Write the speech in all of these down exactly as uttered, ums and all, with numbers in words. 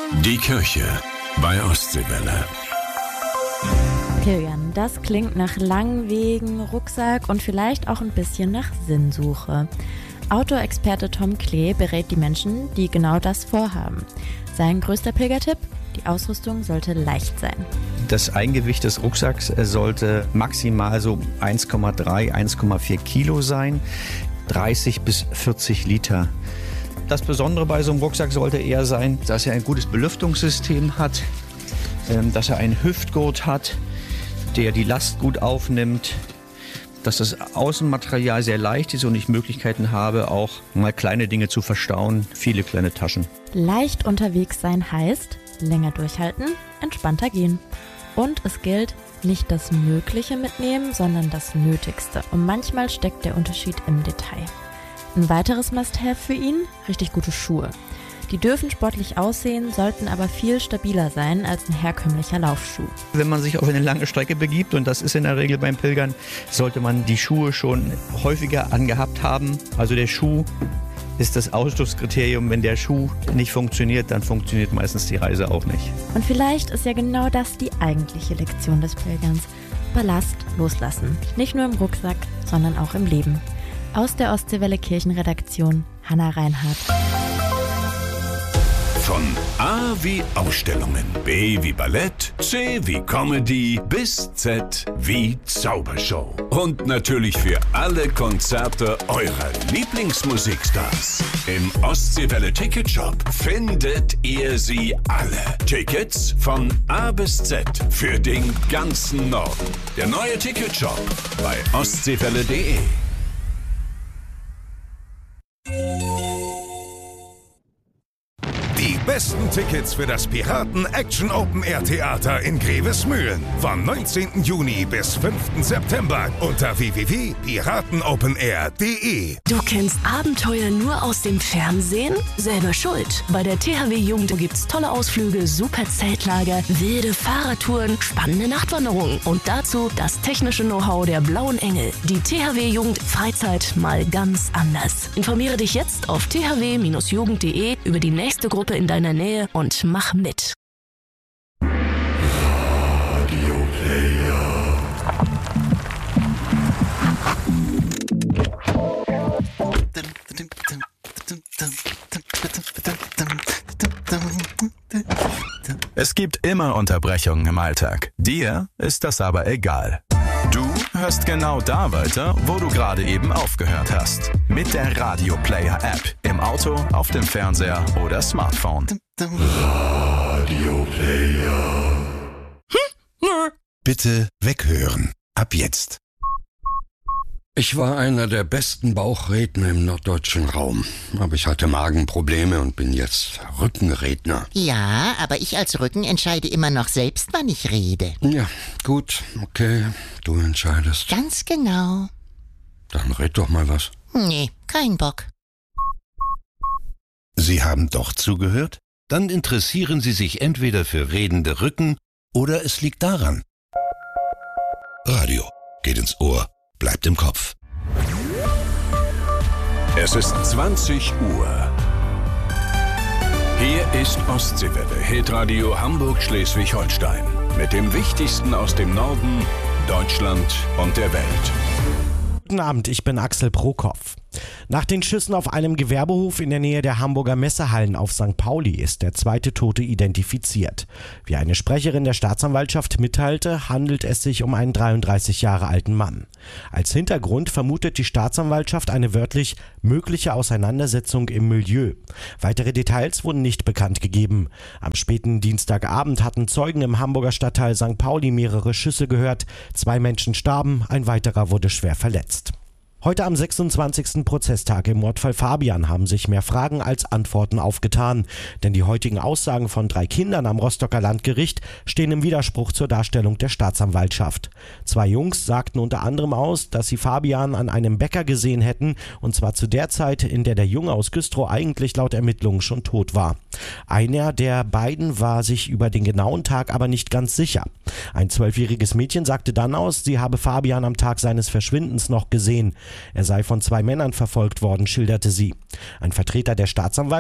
Die Kirche bei Ostseewelle. Pilgern, das klingt nach langen Wegen, Rucksack und vielleicht auch ein bisschen nach Sinnsuche. Outdoor-Experte Tom Klee berät die Menschen, die genau das vorhaben. Sein größter Pilgertipp? Die Ausrüstung sollte leicht sein. Das Eigengewicht des Rucksacks sollte maximal so eins Komma drei, eins Komma vier Kilo sein, dreißig bis vierzig Liter. Das Besondere bei so einem Rucksack sollte eher sein, dass er ein gutes Belüftungssystem hat, dass er einen Hüftgurt hat, der die Last gut aufnimmt, dass das Außenmaterial sehr leicht ist und ich Möglichkeiten habe, auch mal kleine Dinge zu verstauen, viele kleine Taschen. Leicht unterwegs sein heißt, länger durchhalten, entspannter gehen. Und es gilt, nicht das Mögliche mitnehmen, sondern das Nötigste. Und manchmal steckt der Unterschied im Detail. Ein weiteres Must-have für ihn, richtig gute Schuhe. Die dürfen sportlich aussehen, sollten aber viel stabiler sein als ein herkömmlicher Laufschuh. Wenn man sich auf eine lange Strecke begibt, und das ist in der Regel beim Pilgern, sollte man die Schuhe schon häufiger angehabt haben. Also der Schuh ist das Ausschlusskriterium. Wenn der Schuh nicht funktioniert, dann funktioniert meistens die Reise auch nicht. Und vielleicht ist ja genau das die eigentliche Lektion des Pilgerns. Ballast loslassen. Nicht nur im Rucksack, sondern auch im Leben. Aus der Ostseewelle Kirchenredaktion, Hannah Reinhardt. Von A wie Ausstellungen, B wie Ballett, C wie Comedy bis Z wie Zaubershow. Und natürlich für alle Konzerte eurer Lieblingsmusikstars. Im Ostseewelle Ticketshop findet ihr sie alle. Tickets von A bis Z für den ganzen Norden. Der neue Ticketshop bei ostseewelle punkt de. Die besten Tickets für das Piraten Action Open Air Theater in Grevesmühlen vom neunzehnten Juni bis fünften September unter w w w punkt piratenopenair punkt de. Du kennst Abenteuer nur aus dem Fernsehen? Selber schuld. Bei der T H W Jugend gibt's tolle Ausflüge, super Zeltlager, wilde Fahrradtouren, spannende Nachtwanderungen und dazu das technische Know-how der Blauen Engel. Die T H W Jugend Freizeit mal ganz anders. Informiere dich jetzt auf t h w Bindestrich jugend punkt de über die nächste Gruppe in deiner Nähe und mach mit. Radio Player. Es gibt immer Unterbrechungen im Alltag. Dir ist das aber egal. Du hörst genau da weiter, wo du gerade eben aufgehört hast. Mit der Radio Player App. Im Auto, auf dem Fernseher oder Smartphone. Radio Player. Bitte weghören. Ab jetzt. Ich war einer der besten Bauchredner im norddeutschen Raum. Aber ich hatte Magenprobleme und bin jetzt Rückenredner. Ja, aber ich als Rücken entscheide immer noch selbst, wann ich rede. Ja, gut, okay, du entscheidest. Ganz genau. Dann red doch mal was. Nee, kein Bock. Sie haben doch zugehört? Dann interessieren Sie sich entweder für redende Rücken oder es liegt daran. Radio geht ins Ohr. Bleibt im Kopf. Es ist zwanzig Uhr. Hier ist Ostseewelle, Hitradio Hamburg-Schleswig-Holstein. Mit dem Wichtigsten aus dem Norden, Deutschland und der Welt. Guten Abend, ich bin Axel Prokopf. Nach den Schüssen auf einem Gewerbehof in der Nähe der Hamburger Messehallen auf Sankt Pauli ist der zweite Tote identifiziert. Wie eine Sprecherin der Staatsanwaltschaft mitteilte, handelt es sich um einen dreiunddreißig Jahre alten Mann. Als Hintergrund vermutet die Staatsanwaltschaft eine wörtlich mögliche Auseinandersetzung im Milieu. Weitere Details wurden nicht bekannt gegeben. Am späten Dienstagabend hatten Zeugen im Hamburger Stadtteil Sankt Pauli mehrere Schüsse gehört. Zwei Menschen starben, ein weiterer wurde schwer verletzt. Heute am sechsundzwanzigsten Prozesstag im Mordfall Fabian haben sich mehr Fragen als Antworten aufgetan. Denn die heutigen Aussagen von drei Kindern am Rostocker Landgericht stehen im Widerspruch zur Darstellung der Staatsanwaltschaft. Zwei Jungs sagten unter anderem aus, dass sie Fabian an einem Bäcker gesehen hätten, und zwar zu der Zeit, in der der Junge aus Güstrow eigentlich laut Ermittlungen schon tot war. Einer der beiden war sich über den genauen Tag aber nicht ganz sicher. Ein zwölfjähriges Mädchen sagte dann aus, sie habe Fabian am Tag seines Verschwindens noch gesehen. Er sei von zwei Männern verfolgt worden, schilderte sie. Ein Vertreter der Staatsanwaltschaft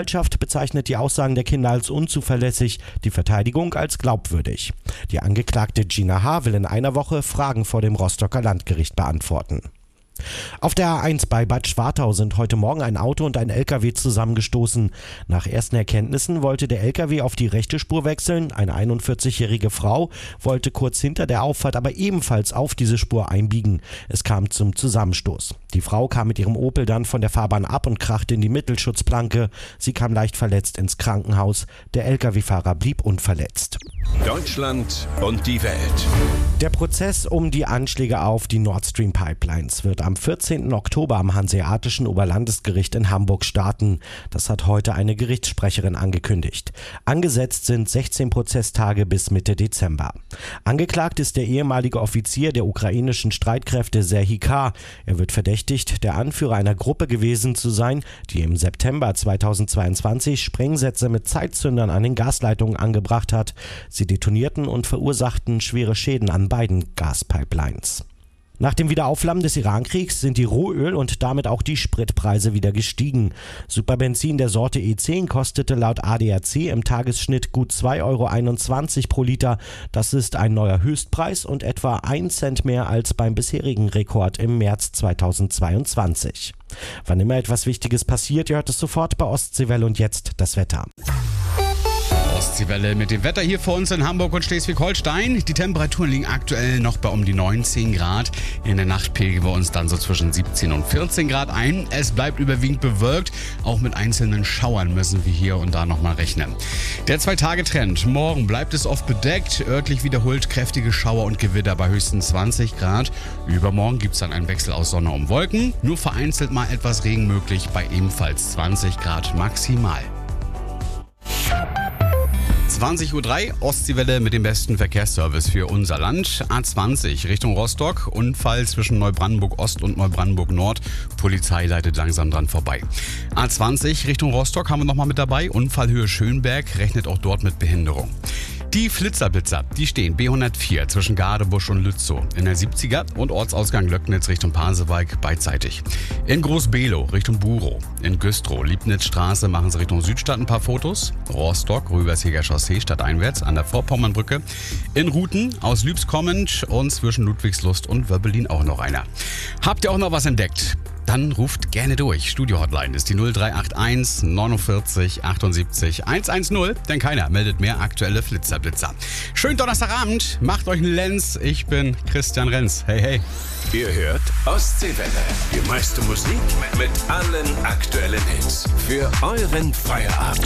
bezeichnet die Aussagen der Kinder als unzuverlässig, die Verteidigung als glaubwürdig. Die Angeklagte Gina H. will in einer Woche Fragen vor dem Rostocker Landgericht beantworten. Auf der A eins bei Bad Schwartau sind heute Morgen ein Auto und ein L K W zusammengestoßen. Nach ersten Erkenntnissen wollte der L K W auf die rechte Spur wechseln. Eine einundvierzigjährige Frau wollte kurz hinter der Auffahrt aber ebenfalls auf diese Spur einbiegen. Es kam zum Zusammenstoß. Die Frau kam mit ihrem Opel dann von der Fahrbahn ab und krachte in die Mittelschutzplanke. Sie kam leicht verletzt ins Krankenhaus. Der L K W-Fahrer blieb unverletzt. Deutschland und die Welt. Der Prozess um die Anschläge auf die Nord Stream Pipelines wird am vierzehnten Oktober am Hanseatischen Oberlandesgericht in Hamburg starten. Das hat heute eine Gerichtssprecherin angekündigt. Angesetzt sind sechzehn Prozesstage bis Mitte Dezember. Angeklagt ist der ehemalige Offizier der ukrainischen Streitkräfte Serhii K. Er wird verdächtigt, der Anführer einer Gruppe gewesen zu sein, die im September zweitausendzweiundzwanzig Sprengsätze mit Zeitzündern an den Gasleitungen angebracht hat. Sie detonierten und verursachten schwere Schäden an beiden Gaspipelines. Nach dem Wiederaufflammen des Irankriegs sind die Rohöl- und damit auch die Spritpreise wieder gestiegen. Superbenzin der Sorte E zehn kostete laut A D A C im Tagesschnitt gut zwei Euro einundzwanzig pro Liter. Das ist ein neuer Höchstpreis und etwa ein Cent mehr als beim bisherigen Rekord im März zweitausendzweiundzwanzig. Wann immer etwas Wichtiges passiert, ihr hört es sofort bei Ostseewelle und jetzt das Wetter. Ostseewelle mit dem Wetter hier vor uns in Hamburg und Schleswig-Holstein. Die Temperaturen liegen aktuell noch bei um die neunzehn Grad. In der Nacht pegeln wir uns dann so zwischen siebzehn und vierzehn Grad ein. Es bleibt überwiegend bewölkt. Auch mit einzelnen Schauern müssen wir hier und da nochmal rechnen. Der Zwei-Tage-Trend. Morgen bleibt es oft bedeckt. Örtlich wiederholt kräftige Schauer und Gewitter bei höchstens zwanzig Grad. Übermorgen gibt es dann einen Wechsel aus Sonne und Wolken. Nur vereinzelt mal etwas Regen möglich bei ebenfalls zwanzig Grad maximal. zwanzig Uhr drei, Ostseewelle mit dem besten Verkehrsservice für unser Land. A zwanzig Richtung Rostock, Unfall zwischen Neubrandenburg Ost und Neubrandenburg Nord. Polizei leitet langsam dran vorbei. A zwanzig Richtung Rostock haben wir nochmal mit dabei. Unfallhöhe Schönberg, rechnet auch dort mit Behinderung. Die Flitzerblitzer, die stehen B hundertvier zwischen Gadebusch und Lützow in der siebziger und Ortsausgang Löcknitz Richtung Pasewalk beidseitig. In Groß-Below Richtung Burow, in Güstrow, Liebnitzstraße machen sie Richtung Südstadt ein paar Fotos. Rostock, Rübersheger Chaussee stadteinwärts an der Vorpommernbrücke. In Ruten aus Lübs kommend und zwischen Ludwigslust und Wöbbelin auch noch einer. Habt ihr auch noch was entdeckt? Dann ruft gerne durch. Studio-Hotline ist die null drei acht eins neunundvierzig achtundsiebzig hundertzehn, denn keiner meldet mehr aktuelle Flitzerblitzer. Schönen Donnerstagabend, macht euch einen Lenz. Ich bin Christian Renz. Hey, hey. Ihr hört Ostseewelle. Die meiste Musik mit allen aktuellen Hits. Für euren Feierabend.